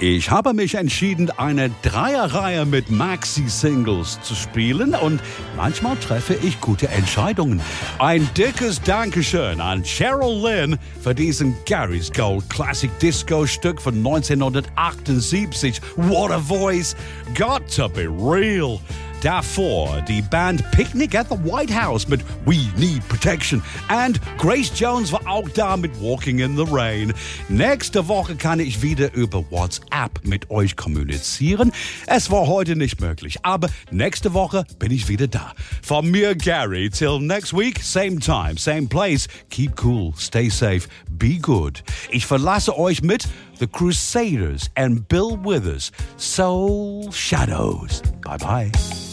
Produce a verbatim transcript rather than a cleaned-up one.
Ich habe mich entschieden, eine Dreierreihe mit Maxi-Singles zu spielen und manchmal treffe ich gute Entscheidungen. Ein dickes Dankeschön an Cheryl Lynn für diesen Gary's Gold Classic Disco Stück von neunzehnhundertachtundsiebzig. What a voice! Got to be real! Davor die Band Picnic at the White House mit We Need Protection. Und Grace Jones war auch da mit Walking in the Rain. Nächste Woche kann ich wieder über WhatsApp mit euch kommunizieren. Es war heute nicht möglich, aber nächste Woche bin ich wieder da. Von mir, Gary, till next week, same time, same place. Keep cool, stay safe, be good. Ich verlasse euch mit The Crusaders and Bill Withers, Soul Shadows. Bye bye.